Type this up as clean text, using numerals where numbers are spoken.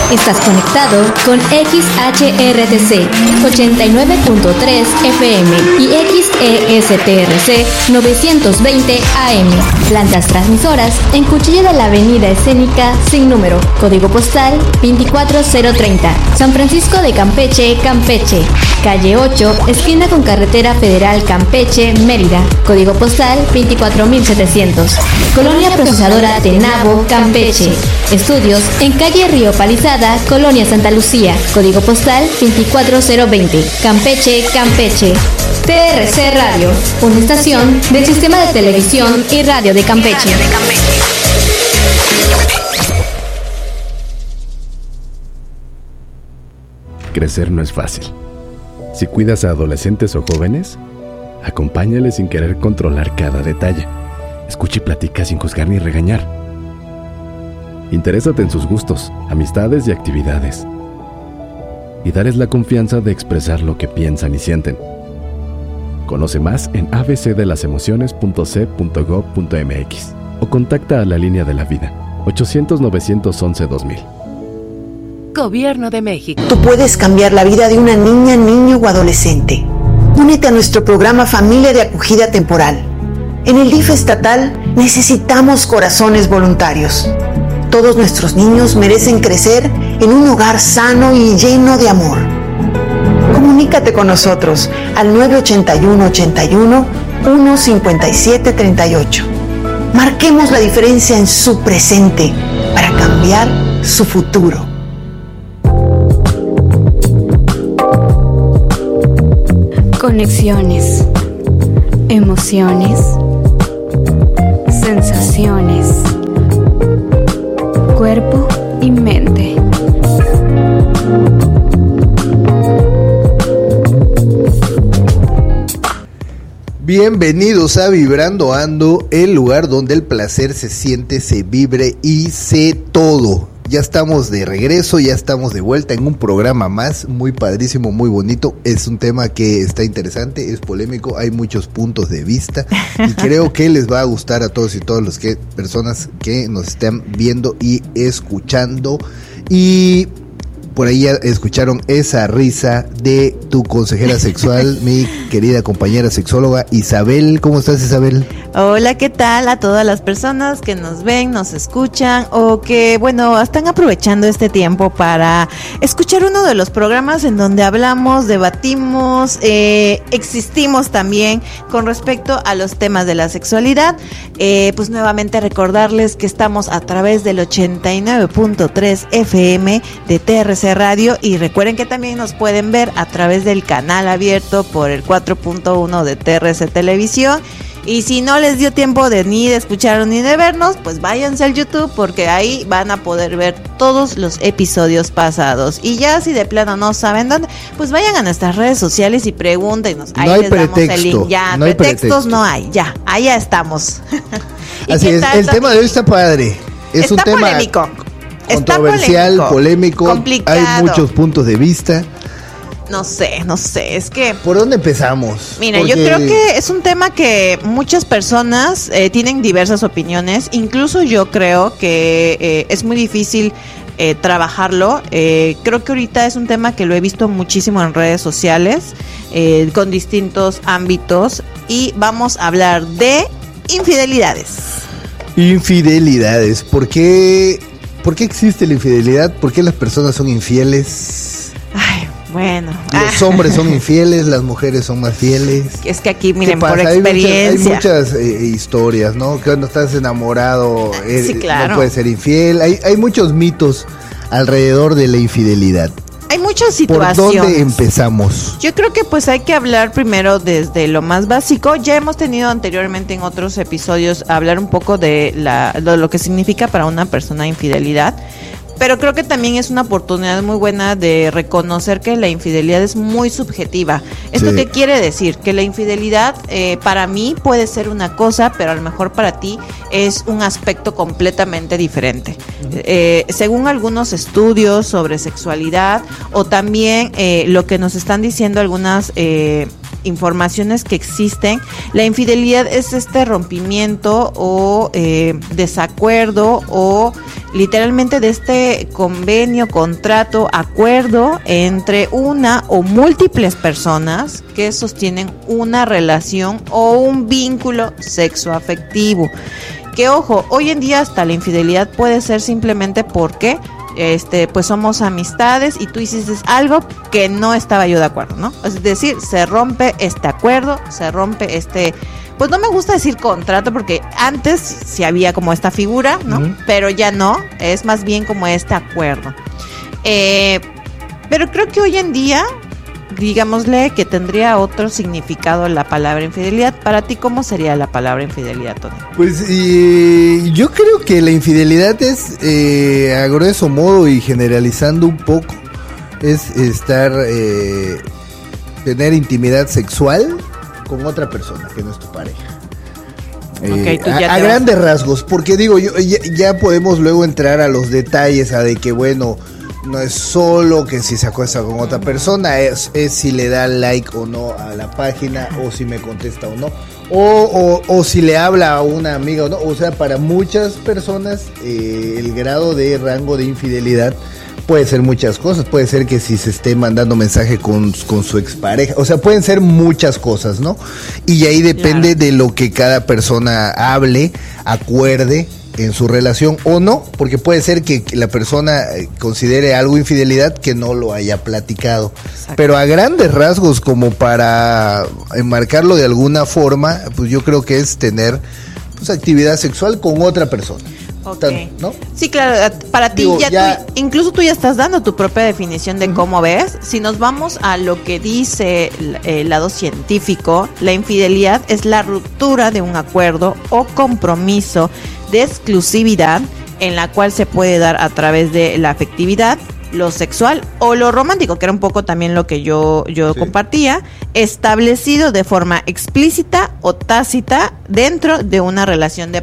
Estás conectado con XHRTC 89.3 FM y XESTRC 920 AM. Plantas transmisoras en Cuchilla de la Avenida Escénica sin número. Código postal 24030. San Francisco de Campeche, Campeche. Calle 8, esquina con Carretera Federal Campeche, Mérida. Código postal 24700. Colonia Procesadora Tenabo, Campeche. Estudios en calle Río Palizada, Colonia Santa Lucía. Código postal 24020. Campeche, Campeche. TRC Radio, una estación del Sistema de Televisión y Radio de Campeche. Crecer no es fácil. Si cuidas a adolescentes o jóvenes, acompáñales sin querer controlar cada detalle. Escucha y platica sin juzgar ni regañar. Interésate en sus gustos, amistades y actividades. Y darles la confianza de expresar lo que piensan y sienten. Conoce más en abcdelasemociones.c.gov.mx o contacta a la Línea de la Vida, 800-911-2000. Gobierno de México. Tú puedes cambiar la vida de una niña, niño o adolescente. Únete a nuestro programa Familia de Acogida Temporal. En el DIF estatal necesitamos corazones voluntarios. Todos nuestros niños merecen crecer en un hogar sano y lleno de amor. Comunícate con nosotros al 981-81-15738. Marquemos la diferencia en su presente para cambiar su futuro. Conexiones, emociones, sensaciones, cuerpo y mente. Bienvenidos a Vibrando Ando, el lugar donde el placer se siente, se vibre y se todo. Ya estamos de regreso, ya estamos de vuelta en un programa más, muy padrísimo, muy bonito. Es un tema que está interesante, es polémico, hay muchos puntos de vista y creo que les va a gustar a todos y todas las personas que nos están viendo y escuchando. Y por ahí ya escucharon esa risa de tu consejera sexual, mi querida compañera sexóloga Isabel. ¿Cómo estás, Isabel? Hola, ¿qué tal a todas las personas que nos ven, nos escuchan o que, bueno, están aprovechando este tiempo para escuchar uno de los programas en donde hablamos, debatimos, existimos también con respecto a los temas de la sexualidad? Pues nuevamente recordarles que estamos a través del 89.3 FM de TRC Radio y recuerden que también nos pueden ver a través del canal abierto por el 4.1 de TRC Televisión. Y si no les dio tiempo de ni de escuchar ni de vernos, pues váyanse al YouTube porque ahí van a poder ver todos los episodios pasados. Y ya si de plano no saben dónde, pues vayan a nuestras redes sociales y pregúntenos. Ahí no les hay damos el link. Ya, no hay pretextos no hay, ya, ahí ya estamos. Así es, el tema de hoy está padre. Es un tema polémico. Controversial, polémico, complicado. Hay muchos puntos de vista. No sé, es que... ¿Por dónde empezamos? Mira, yo creo que es un tema que muchas personas tienen diversas opiniones, incluso yo creo que es muy difícil trabajarlo. Creo que ahorita es un tema que lo he visto muchísimo en redes sociales, con distintos ámbitos, y vamos a hablar de infidelidades. Infidelidades, ¿por qué existe la infidelidad? ¿Por qué las personas son infieles? Ay, bueno. Los hombres son infieles, las mujeres son más fieles. Es que aquí, miren, por experiencia. Hay muchas historias, ¿no? Que cuando estás enamorado sí, claro, no puedes ser infiel. Hay muchos mitos alrededor de la infidelidad. Hay muchas situaciones. ¿Por dónde empezamos? Yo creo que pues hay que hablar primero desde lo más básico. Ya hemos tenido anteriormente en otros episodios hablar un poco de lo que significa para una persona infidelidad. Pero creo que también es una oportunidad muy buena de reconocer que la infidelidad es muy subjetiva. ¿Esto qué quiere decir? Que la infidelidad para mí puede ser una cosa, pero a lo mejor para ti es un aspecto completamente diferente. Según algunos estudios sobre sexualidad o también lo que nos están diciendo algunas informaciones que existen, la infidelidad es este rompimiento o desacuerdo o literalmente de este convenio, contrato, acuerdo entre una o múltiples personas que sostienen una relación o un vínculo sexoafectivo. Que ojo, hoy en día hasta la infidelidad puede ser simplemente porque pues somos amistades y tú hiciste algo que no estaba yo de acuerdo, ¿no? Es decir, se rompe este acuerdo, se rompe pues no me gusta decir contrato porque antes sí había como esta figura, ¿no? Uh-huh. Pero ya no, es más bien como este acuerdo. Pero creo que hoy en día, digámosle que tendría otro significado la palabra infidelidad. Para ti, ¿cómo sería la palabra infidelidad, Tony? Pues yo creo que la infidelidad es, a grueso modo y generalizando un poco, es tener intimidad sexual con otra persona que no es tu pareja. Okay, a grandes rasgos, porque digo, ya podemos luego entrar a los detalles, a de que bueno, no es solo que si se acuesta con otra persona, es si le da like o no a la página, o si me contesta o no, o si le habla a una amiga o no. O sea, para muchas personas el grado de rango de infidelidad puede ser muchas cosas. Puede ser que si se esté mandando mensaje con su expareja, o sea, pueden ser muchas cosas, ¿no? Y ahí depende de lo que cada persona hable, acuerde en su relación o no, porque puede ser que la persona considere algo infidelidad que no lo haya platicado. Exacto. Pero a grandes rasgos, como para enmarcarlo de alguna forma, pues yo creo que es tener pues actividad sexual con otra persona. Okay. ¿No? Sí, claro, para ti incluso tú ya estás dando tu propia definición de cómo ves. Si nos vamos a lo que dice el lado científico, la infidelidad es la ruptura de un acuerdo o compromiso de exclusividad en la cual se puede dar a través de la afectividad, lo sexual o lo romántico, que era un poco también lo que yo compartía, establecido de forma explícita o tácita dentro de una relación de